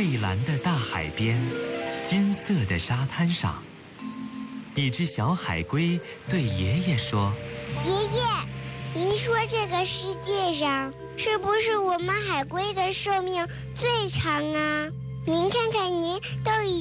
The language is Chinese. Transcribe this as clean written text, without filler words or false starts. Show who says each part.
Speaker 1: 蔚蓝的大海边，金色的沙滩上，一只小海龟对爷爷说：
Speaker 2: 爷爷，您说这个世界上是不是我们海龟的寿命最长啊？您看看您都已